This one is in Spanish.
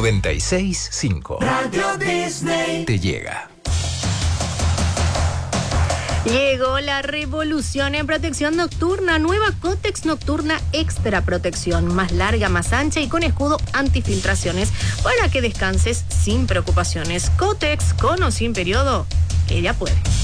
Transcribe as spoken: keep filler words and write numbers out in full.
noventa y seis punto cinco. Radio Disney te llega. Llegó la revolución en protección nocturna. Nueva Cotex Nocturna Extra Protección. Más larga, más ancha y con escudo antifiltraciones para que descanses sin preocupaciones. Cotex, con o sin periodo, ella puede.